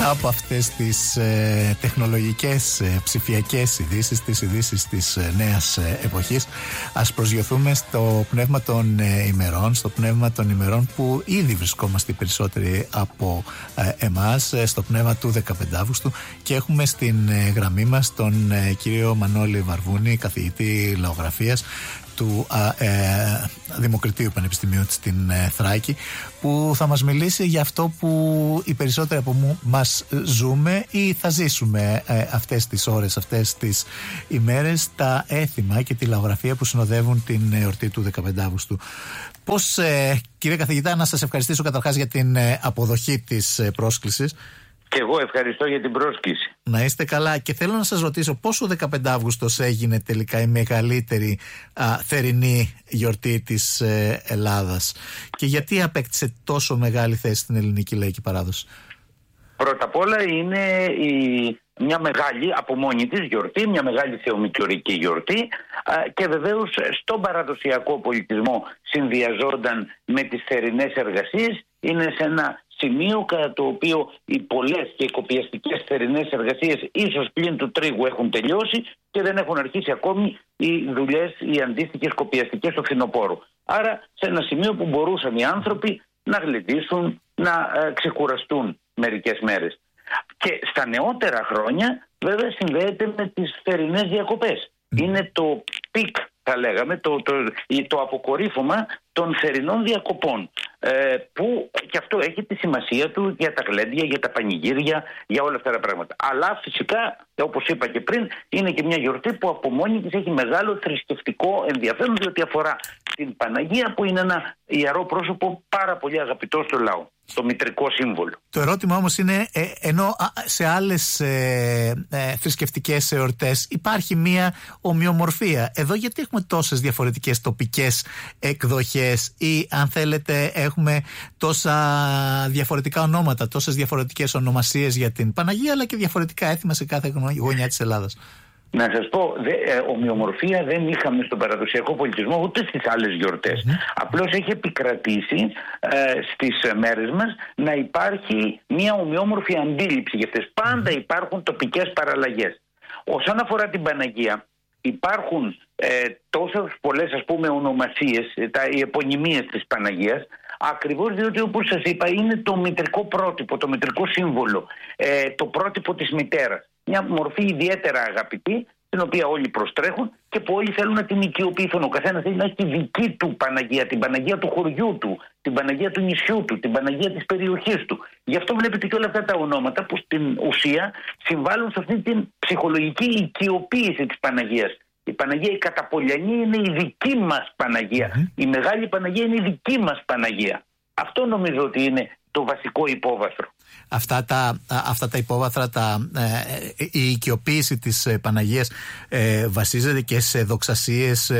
από αυτές τις τεχνολογικές ψηφιακές ειδήσεις, τις ειδήσεις της νέας εποχής, ας προσγειωθούμε στο πνεύμα των ημερών, στο πνεύμα των ημερών που ήδη βρισκόμαστε οι περισσότεροι από εμάς, στο πνεύμα του 15 Αύγουστου, και έχουμε στην γραμμή μας τον κύριο Μανώλη Βαρβούνη, καθηγητή λαογραφίας του Δημοκριτείου Πανεπιστημίου στην Θράκη, που θα μας μιλήσει για αυτό που οι περισσότεροι από μας ζούμε ή θα ζήσουμε αυτές τις ώρες, αυτές τις ημέρες, τα έθιμα και τη λαογραφία που συνοδεύουν την εορτή του 15 Αύγουστου. Πώς, κύριε καθηγητά, να σας ευχαριστήσω καταρχάς για την αποδοχή της πρόσκλησης. Και εγώ ευχαριστώ για την πρόσκληση. Να είστε καλά, και θέλω να σας ρωτήσω πώς ο 15 Αύγουστος έγινε τελικά η μεγαλύτερη θερινή γιορτή της Ελλάδας και γιατί απέκτησε τόσο μεγάλη θέση στην ελληνική λαϊκή παράδοση? Πρώτα απ' όλα είναι μια μεγάλη από μόνη της γιορτή, μια μεγάλη θεομητιορική γιορτή, και βεβαίως στον παραδοσιακό πολιτισμό συνδυαζόταν με τις θερινές εργασίες. Είναι σε ένα σημείο κατά το οποίο οι πολλές και οι κοπιαστικές θερινές εργασίες ίσως πλην του τρίγου έχουν τελειώσει και δεν έχουν αρχίσει ακόμη οι δουλειές, οι αντίστοιχες κοπιαστικές στο φθινοπόρο. Άρα σε ένα σημείο που μπορούσαν οι άνθρωποι να γλεντήσουν, να ξεκουραστούν μερικές μέρες. Και στα νεότερα χρόνια βέβαια συνδέεται με τις θερινές διακοπές. Είναι το πικ, θα λέγαμε, το αποκορύφωμα των θερινών διακοπών, που και αυτό έχει τη σημασία του για τα γλέντια, για τα πανηγύρια, για όλα αυτά τα πράγματα. Αλλά φυσικά, όπως είπα και πριν, είναι και μια γιορτή που από μόνη της έχει μεγάλο θρησκευτικό ενδιαφέρον, διότι αφορά την Παναγία, που είναι ένα ιερό πρόσωπο πάρα πολύ αγαπητό στο λαό, το μητρικό σύμβολο. Το ερώτημα όμως είναι, ενώ σε άλλες θρησκευτικές εορτές υπάρχει μια ομοιομορφία, εδώ γιατί έχουμε τόσες διαφορετικές τοπικές εκδοχές, ή αν θέλετε έχουμε τόσα διαφορετικά ονόματα, τόσες διαφορετικές ονομασίες για την Παναγία, αλλά και διαφορετικά έθιμα σε κάθε γωνιά της Ελλάδας? Να σας πω, ομοιομορφία δεν είχαμε στον παραδοσιακό πολιτισμό ούτε στις άλλες γιορτές. Απλώς έχει επικρατήσει στις μέρες μας να υπάρχει μια ομοιόμορφη αντίληψη για αυτές. Πάντα υπάρχουν τοπικές παραλλαγές. Όσον αφορά την Παναγία, υπάρχουν τόσες πολλές, ας πούμε, ονομασίες, οι επωνυμίες της Παναγίας, ακριβώς διότι, όπως σας είπα, είναι το μητρικό πρότυπο, το μητρικό σύμβολο, το πρότυπο της μητέρας. Μια μορφή ιδιαίτερα αγαπητή, την οποία όλοι προστρέχουν και που όλοι θέλουν να την οικειοποιηθούν. Ο καθένας θέλει να έχει τη δική του Παναγία, την Παναγία του χωριού του, την Παναγία του νησιού του, την Παναγία της περιοχής του. Γι' αυτό βλέπετε και όλα αυτά τα ονόματα που στην ουσία συμβάλλουν σε αυτή την ψυχολογική οικειοποίηση της Παναγίας. Η Παναγία η Καταπολιανή είναι η δική μας Παναγία. Η Μεγάλη Παναγία είναι η δική μας Παναγία. Αυτό νομίζω ότι είναι το βασικό υπόβαθρο. Αυτά τα υπόβαθρα, η οικειοποίηση της Παναγίας βασίζεται και σε δοξασίες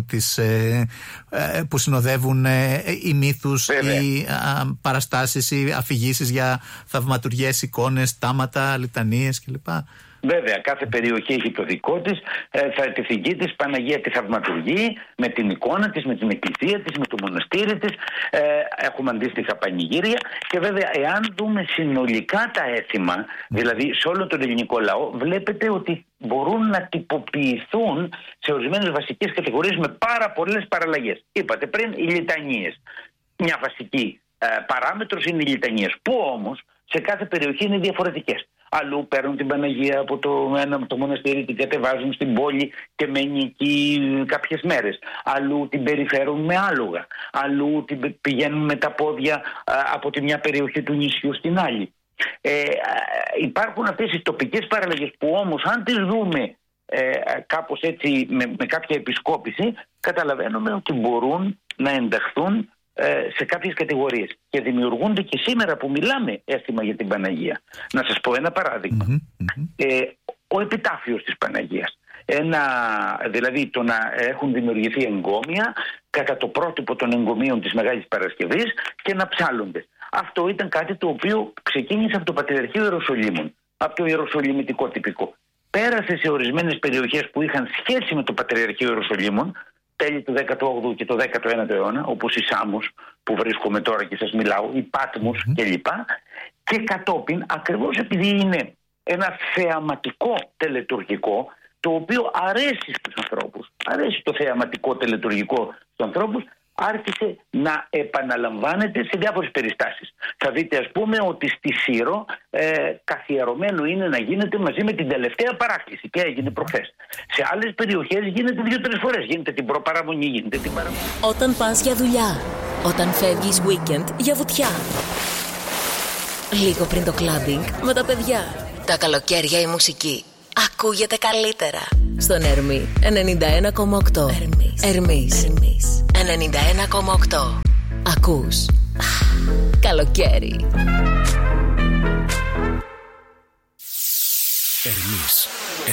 που συνοδεύουν οι μύθους, οι παραστάσεις, οι αφηγήσεις για θαυματουργές, εικόνες, τάματα, λιτανίες κλπ. Βέβαια, κάθε περιοχή έχει το δικό της, τη θυγή της Παναγία τη θαυματουργεί, με την εικόνα της, με την εκκλησία της, με το μοναστήρι της. Έχουμε αντίστοιχα πανηγύρια και βέβαια εάν δούμε συνολικά τα έθιμα, δηλαδή σε όλο τον ελληνικό λαό, βλέπετε ότι μπορούν να τυποποιηθούν σε ορισμένες βασικές κατηγορίες με πάρα πολλές παραλλαγές. Είπατε πριν οι λιτανίες. Μια βασική παράμετρος είναι οι λιτανίες, που όμως σε κάθε περιοχή είναι διαφορετικές. Αλλού παίρνουν την Παναγία από το μοναστήρι, την κατεβάζουν στην πόλη και μένει εκεί κάποιες μέρες. Αλλού την περιφέρουν με άλογα. Αλλού την πηγαίνουν με τα πόδια από τη μια περιοχή του νησιού στην άλλη. Υπάρχουν αυτές οι τοπικές παραλλαγές που όμως αν τις δούμε κάπως έτσι με κάποια επισκόπηση, καταλαβαίνουμε ότι μπορούν να ενταχθούν σε κάποιες κατηγορίες και δημιουργούνται και σήμερα που μιλάμε έθιμα για την Παναγία. Να σας πω ένα παράδειγμα. Ο επιτάφιος της Παναγίας. Δηλαδή το να έχουν δημιουργηθεί εγκόμια κατά το πρότυπο των εγκομίων της Μεγάλης Παρασκευής και να ψάλλονται. Αυτό ήταν κάτι το οποίο ξεκίνησε από το Πατριαρχείο Ιεροσολύμων, από το Ιεροσολυμητικό τυπικό. Πέρασε σε ορισμένες περιοχές που είχαν σχέση με το Πατριαρχείο Ιεροσολύμων, τέλη του 18ου και το 19ο αιώνα, όπως η Σάμος που βρίσκομαι τώρα και σας μιλάω, η Πάτμος κλπ. Και κατόπιν, ακριβώς επειδή είναι ένα θεαματικό τελετουργικό, το οποίο αρέσει στους ανθρώπους, αρέσει το θεαματικό τελετουργικό στους ανθρώπους, άρχισε να επαναλαμβάνεται σε διάφορες περιστάσεις. Θα δείτε, ας πούμε, ότι στη Σύρο καθιερωμένο είναι να γίνεται μαζί με την τελευταία παράκληση, και έγινε προχθές. Σε άλλες περιοχές γίνεται 2-3 φορές. Γίνεται την προπαραμονή, γίνεται την παραμονή. Όταν πας για δουλειά, όταν φεύγεις weekend για βουτιά, λίγο πριν το clubbing με τα παιδιά, τα καλοκαίρια η μουσική ακούγεται καλύτερα στον Ερμή 91,8. Ερμής 91,8. Ακούς καλοκαίρι. Ερμής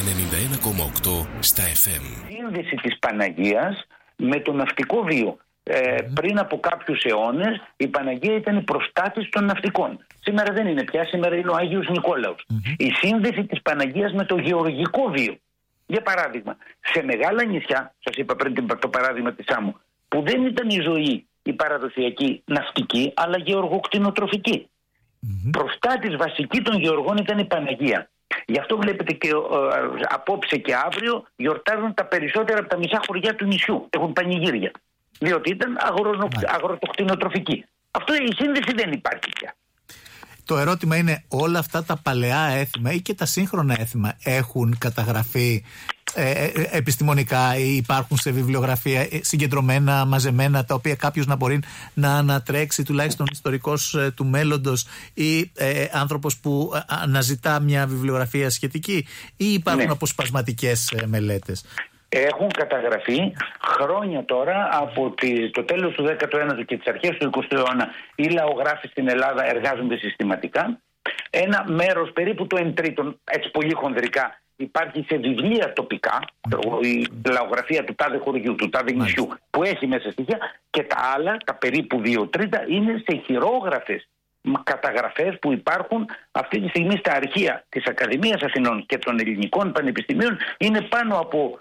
91,8 στα FM. Σύνδεση της Παναγίας με το ναυτικό βίο. Πριν από κάποιους αιώνες η Παναγία ήταν η προστάτης των ναυτικών. Σήμερα δεν είναι πια, σήμερα είναι ο Άγιος Νικόλαος. Η σύνδεση της Παναγίας με το γεωργικό βίο. Για παράδειγμα, σε μεγάλα νησιά, σας είπα πριν το παράδειγμα της Σάμου, που δεν ήταν η ζωή η παραδοσιακή ναυτική, αλλά γεωργοκτηνοτροφική. Προστάτης βασική των γεωργών ήταν η Παναγία. Γι' αυτό βλέπετε και απόψε και αύριο γιορτάζουν τα περισσότερα από τα μισά χωριά του νησιού. Έχουν πανηγύρια. Διότι ήταν αγροτοκτηνοτροφική. Αυτό η σύνδεση δεν υπάρχει πια. Το ερώτημα είναι, όλα αυτά τα παλαιά έθιμα ή και τα σύγχρονα έθιμα έχουν καταγραφεί επιστημονικά ή υπάρχουν σε βιβλιογραφία συγκεντρωμένα, μαζεμένα, τα οποία κάποιος να μπορεί να ανατρέξει, τουλάχιστον ιστορικός του μέλλοντος ή άνθρωπος που αναζητά μια βιβλιογραφία σχετική, ή υπάρχουν αποσπασματικές μελέτες? Έχουν καταγραφεί χρόνια τώρα, από το τέλος του 19ου και τις αρχές του 20ου αιώνα. Οι λαογράφοι στην Ελλάδα εργάζονται συστηματικά. Ένα μέρος, περίπου το 1/3, έτσι πολύ χονδρικά, υπάρχει σε βιβλία τοπικά, η λαογραφία του τάδε χωριού, του τάδε νησιού, που έχει μέσα στοιχεία, και τα άλλα, τα περίπου 2/3, είναι σε χειρόγραφες καταγραφές που υπάρχουν αυτή τη στιγμή στα αρχεία της Ακαδημίας Αθηνών και των ελληνικών πανεπιστημίων. Είναι πάνω από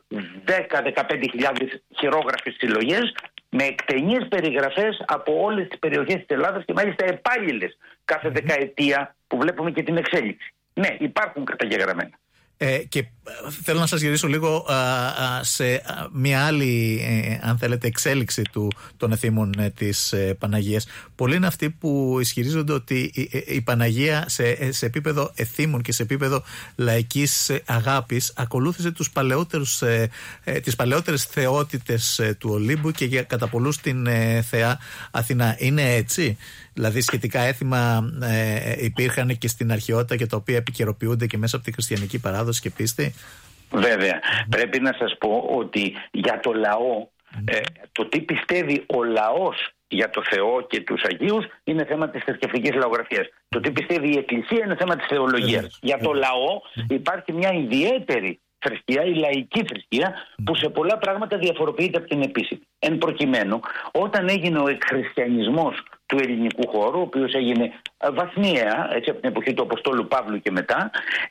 10-15.000 χειρόγραφες συλλογές με εκτενείς περιγραφές από όλες τις περιοχές της Ελλάδας και μάλιστα επάλληλες κάθε δεκαετία, που βλέπουμε και την εξέλιξη. Ναι, υπάρχουν καταγεγραμμένα. Και θέλω να σας γυρίσω λίγο σε μια άλλη, αν θέλετε, εξέλιξη των εθήμων της Παναγίας. Πολλοί είναι αυτοί που ισχυρίζονται ότι η Παναγία σε επίπεδο εθήμων και σε επίπεδο λαϊκής αγάπης ακολούθησε τις παλαιότερες θεότητες του Ολύμπου και κατά πολλούς την θεά Αθηνά. Είναι έτσι? Δηλαδή σχετικά έθιμα υπήρχαν και στην αρχαιότητα και τα οποία επικαιροποιούνται και μέσα από τη χριστιανική παράδοση και πίστη? Βέβαια. Πρέπει να σας πω ότι για το λαό, το τι πιστεύει ο λαός για το Θεό και τους Αγίους είναι θέμα της θρησκευτικής λαογραφίας. Το τι πιστεύει η Εκκλησία είναι θέμα της θεολογίας. Για το λαό υπάρχει μια ιδιαίτερη θρησκεία, η λαϊκή θρησκεία, που σε πολλά πράγματα διαφοροποιείται από την επίσημη. Εν προκειμένου, όταν έγινε ο εκχριστιανισμός του ελληνικού χώρου, ο οποίος έγινε βαθμιαία, έτσι, από την εποχή του Αποστόλου Παύλου και μετά,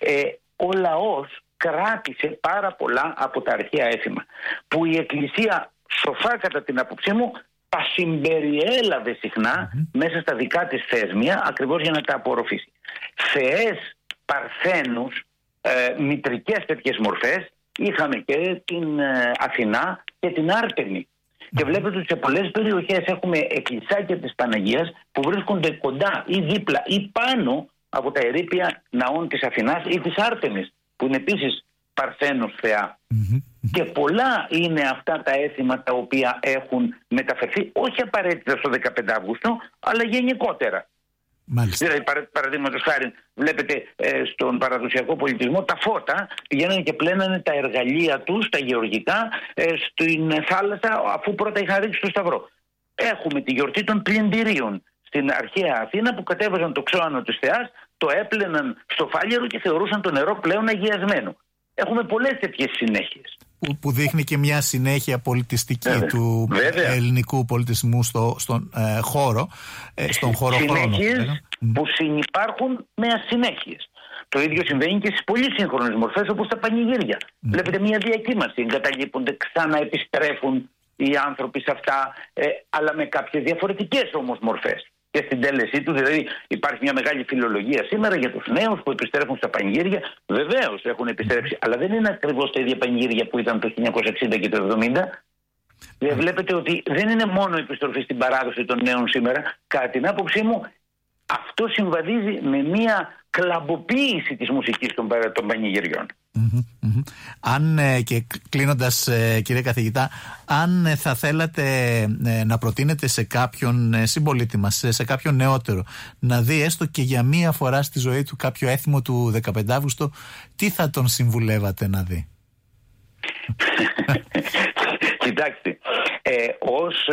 ο λαός κράτησε πάρα πολλά από τα αρχαία έθιμα, που η Εκκλησία, σοφά κατά την άποψή μου, τα συμπεριέλαβε συχνά μέσα στα δικά της θέσμια, ακριβώς για να τα απορροφήσει. Θεές, παρθένους, μητρικές τέτοιες μορφές είχαμε και την Αθηνά και την Άρτεμη. Και βλέπετε ότι σε πολλές περιοχές έχουμε εκκλησάκια της Παναγίας που βρίσκονται κοντά ή δίπλα ή πάνω από τα ερείπια ναών της Αθηνάς ή της Άρτεμης, που είναι επίσης παρθένος θεά. Και πολλά είναι αυτά τα έθιμα τα οποία έχουν μεταφερθεί, όχι απαραίτητα στο 15 Αύγουστο, αλλά γενικότερα. Μάλιστα. Δηλαδή, παραδείγματος χάρη, βλέπετε στον παραδοσιακό πολιτισμό τα φώτα πηγαίνανε και πλένανε τα εργαλεία τους, τα γεωργικά, στην θάλασσα, αφού πρώτα είχαν ρίξει το σταυρό. Έχουμε τη γιορτή των πλυντηρίων στην αρχαία Αθήνα, που κατέβαζαν το ξώανο της θεάς, το έπλαιναν στο φάλιρο και θεωρούσαν το νερό πλέον αγιασμένο. Έχουμε πολλές τέτοιες συνέχειες. Που δείχνει και μια συνέχεια πολιτιστική του ελληνικού πολιτισμού στον χώρο, στον χώρο χρόνο. Συνέχειες που συνυπάρχουν με ασυνέχειες. Το ίδιο συμβαίνει και στις πολύ σύγχρονες μορφές, όπως τα πανηγύρια. Βλέπετε μια διακύμαση, εγκαταλείπονται, ξαναεπιστρέφουν οι άνθρωποι σε αυτά, αλλά με κάποιες διαφορετικές όμως μορφές. και στην τέλεσή του. Δηλαδή υπάρχει μια μεγάλη φιλολογία σήμερα για τους νέους που επιστρέφουν στα πανηγύρια. Βεβαίως έχουν επιστρέψει, αλλά δεν είναι ακριβώς τα ίδια πανηγύρια που ήταν το 1960 και το 1970. Βλέπετε ότι δεν είναι μόνο η επιστροφή στην παράδοση των νέων σήμερα. Κατά την άποψή μου, αυτό συμβαδίζει με μια κλαμποποίηση της μουσικής των πανηγυριών. Αν και κλείνοντας, κύριε καθηγητά, αν θα θέλατε να προτείνετε σε κάποιον συμπολίτη μας, σε κάποιον νεότερο, να δει έστω και για μία φορά στη ζωή του κάποιο έθιμο του 15 Αύγουστο, τι θα τον συμβουλεύατε να δει? Κοιτάξτε, ως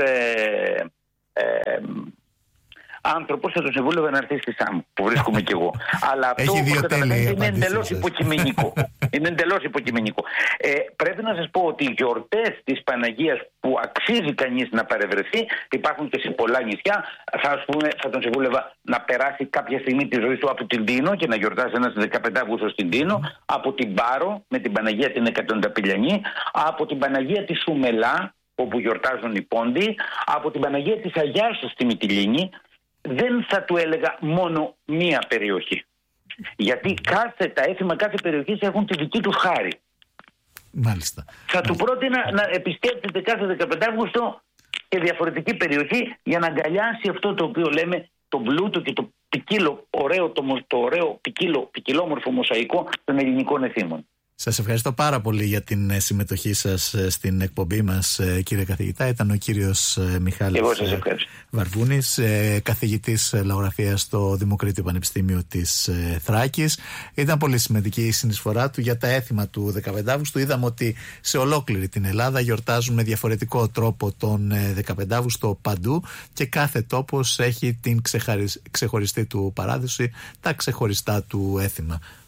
άνθρωπος θα τον συμβούλευα να έρθει στη ΣΑΜ που βρίσκομαι κι εγώ. Αλλά αυτό είναι εντελώς υποκειμενικό. Είναι εντελώς υποκειμενικό. Πρέπει να σας πω ότι οι γιορτές της Παναγίας που αξίζει κανείς να παρευρεθεί υπάρχουν και σε πολλά νησιά. Θα τον συμβούλευα να περάσει κάποια στιγμή τη ζωή του από την Τίνο και να γιορτάσει ένας 15 Αυγούστου στην Τίνο, από την Πάρο με την Παναγία την Εκατονταπηλιανή, από την Παναγία τη Σουμελά όπου γιορτάζουν οι Πόντιοι, από την Παναγία της Αγιάς στη Μυτιλήνη. Δεν θα του έλεγα μόνο μία περιοχή. Γιατί τα έθιμα κάθε περιοχής έχουν τη δική τους χάρη. Μάλιστα. Θα του πρότεινα να επισκέπτεται κάθε 15 Αύγουστο και διαφορετική περιοχή για να αγκαλιάσει αυτό το οποίο λέμε το πλούτο και το ωραίο ποικιλόμορφο μοσαϊκό των ελληνικών εθήμων. Σας ευχαριστώ πάρα πολύ για την συμμετοχή σας στην εκπομπή μας, κύριε καθηγητά. Ήταν ο κύριος Μιχάλης Βαρβούνης, καθηγητής λαογραφίας στο Δημοκρίτιο Πανεπιστήμιο της Θράκης. Ήταν πολύ σημαντική η συνεισφορά του για τα έθιμα του 15 Αύγουστου. Είδαμε ότι σε ολόκληρη την Ελλάδα γιορτάζουν με διαφορετικό τρόπο τον 15 Αύγουστο παντού και κάθε τόπος έχει την ξεχωριστή του παράδοση, τα ξεχωριστά του έθιμα.